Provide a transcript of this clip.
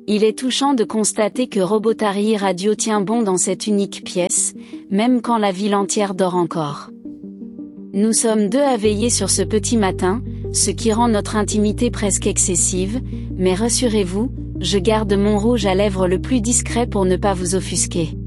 Il est touchant de constater que Robotary Radio tient bon dans cette unique pièce, même quand la ville entière dort encore. Nous sommes deux à veiller sur ce petit matin, ce qui rend notre intimité presque excessive, mais rassurez-vous, je garde mon rouge à lèvres le plus discret pour ne pas vous offusquer.